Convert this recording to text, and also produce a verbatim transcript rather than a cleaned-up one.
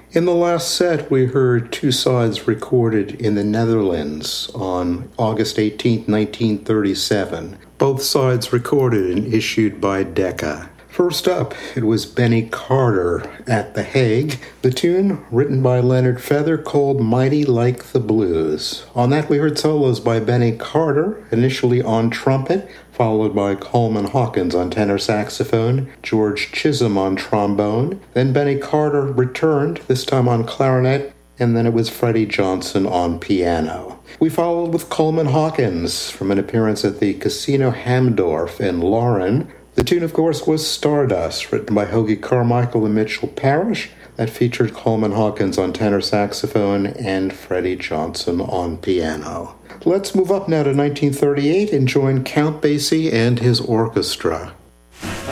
In the last set, we heard two sides recorded in the Netherlands on August eighteenth, nineteen thirty-seven. Both sides recorded and issued by Decca. First up, it was Benny Carter at The Hague. The tune, written by Leonard Feather, called Mighty Like the Blues. On that, we heard solos by Benny Carter, initially on trumpet, followed by Coleman Hawkins on tenor saxophone, George Chisholm on trombone. Then Benny Carter returned, this time on clarinet, and then it was Freddie Johnson on piano. We followed with Coleman Hawkins from an appearance at the Casino Hamdorf in Lauren. The tune, of course, was Stardust, written by Hoagy Carmichael and Mitchell Parrish. That featured Coleman Hawkins on tenor saxophone and Freddie Johnson on piano. Let's move up now to nineteen thirty-eight and join Count Basie and his orchestra.